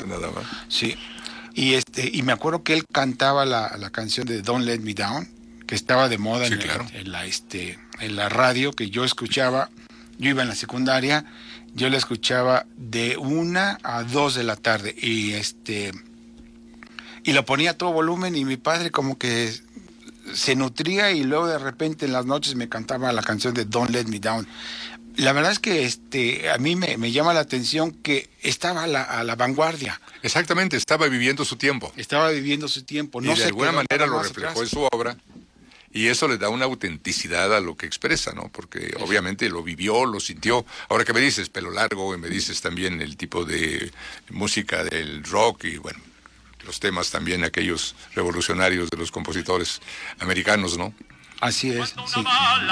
nada más. Sí. Y me acuerdo que él cantaba la canción de Don't Let Me Down, que estaba de moda Sí, claro. en la radio, que yo escuchaba. Yo iba en la secundaria, yo la escuchaba de 1 a 2 de la tarde y lo ponía a todo volumen, y mi padre como que se nutría, y luego de repente en las noches me cantaba la canción de Don't Let Me Down. La verdad es que a mí me llama la atención que estaba a la vanguardia, Exactamente, estaba viviendo su tiempo. estaba viviendo su tiempo, Y no de se alguna quedó manera nada lo más reflejó atrás. en su obra. Y eso le da una autenticidad a lo que expresa, ¿no? Porque obviamente lo vivió, lo sintió. Ahora que me dices pelo largo, y me dices también el tipo de música del rock y bueno, los temas también aquellos revolucionarios de los compositores americanos, ¿no? Así es, sí.